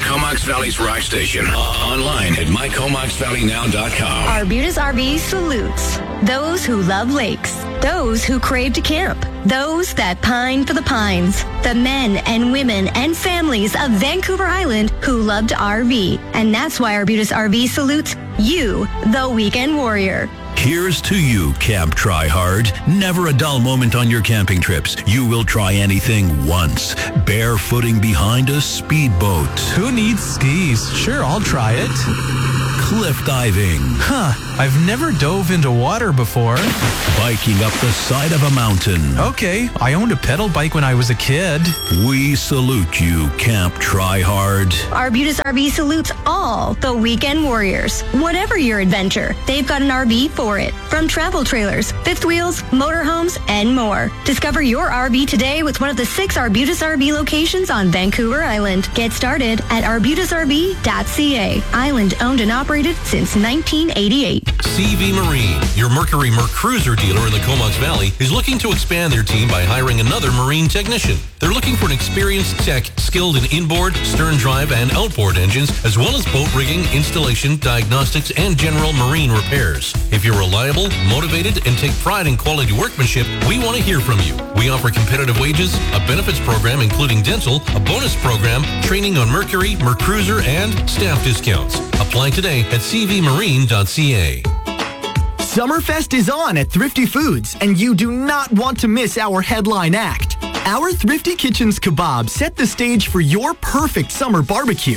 Comox Valley's rock station. Online at mycomoxvalleynow.com. Arbutus RV salutes those who love lakes, those who crave to camp, those that pine for the pines, the men and women and families of Vancouver Island who love to RV. And that's why Arbutus RV salutes you, the weekend warrior. Here's to you, Camp Try Hard. Never a dull moment on your camping trips. You will try anything once. Barefooting behind a speedboat. Who needs skis? Sure, I'll try it. Cliff diving. I've never dove into water before. Biking up the side of a mountain. Okay, I owned a pedal bike when I was a kid. We salute you, Camp Try Hard. Arbutus RV salutes all the weekend warriors. Whatever your adventure, they've got an RV for it. From travel trailers, fifth wheels, motorhomes, and more. Discover your RV today with one of the 6 Arbutus RV locations on Vancouver Island. Get started at arbutusrv.ca. Island owned and operated since 1988. CV Marine, your Mercury Mercruiser dealer in the Comox Valley, is looking to expand their team by hiring another marine technician. They're looking for an experienced tech skilled in inboard, stern drive, and outboard engines, as well as boat rigging, installation, diagnostics, and general marine repairs. If you're reliable, motivated, and take pride in quality workmanship, we want to hear from you. We offer competitive wages, a benefits program including dental, a bonus program, training on Mercury, Mercruiser, and staff discounts. Apply today at cvmarine.ca. Summerfest is on at Thrifty Foods, and you do not want to miss our headline act. Our Thrifty Kitchens kebab set the stage for your perfect summer barbecue.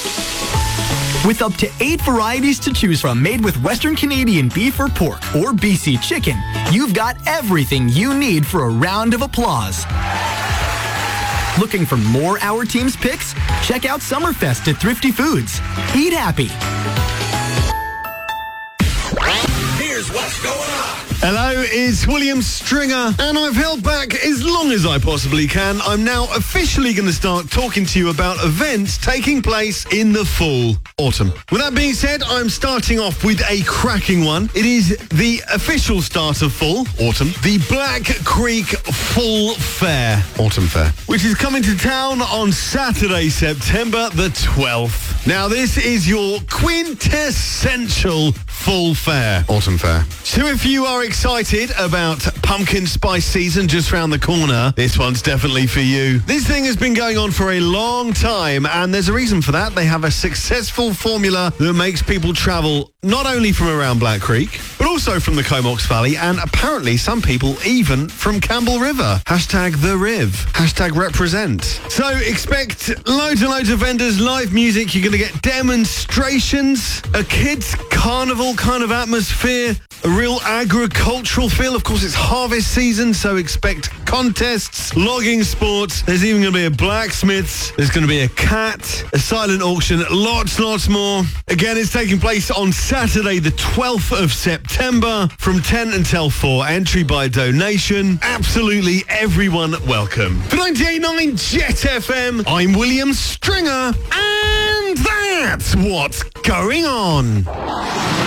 With up to 8 varieties to choose from made with Western Canadian beef or pork or BC chicken, you've got everything you need for a round of applause. Looking for more Our Team's picks? Check out Summerfest at Thrifty Foods. Eat happy. Here's what's going on. Hello, it's William Stringer, and I've held back as long as I possibly can. I'm now officially going to start talking to you about events taking place in the fall, autumn. With that being said, I'm starting off with a cracking one. It is the official start of fall, autumn, the Black Creek Fall Fair, autumn fair, which is coming to town on Saturday, September the 12th. Now, this is your quintessential fall fair, autumn fair. So if you are excited about pumpkin spice season just round the corner, this one's definitely for you. This thing has been going on for a long time, and there's a reason for that. They have a successful formula that makes people travel not only from around Black Creek, but also from the Comox Valley, and apparently some people even from Campbell River. Hashtag the Riv. Hashtag represent. So expect loads and loads of vendors, live music. You're going to get demonstrations, a kids' carnival kind of atmosphere, a real agricultural feel. Of course, it's harvest season, so expect contests, logging sports. There's even going to be a blacksmiths. There's going to be a cat, a silent auction, lots more. Again, it's taking place on Saturday, the 12th of September from 10 until 4. Entry by donation. Absolutely everyone welcome. For 98.9 Jet FM, I'm William Stringer, and that's what's going on.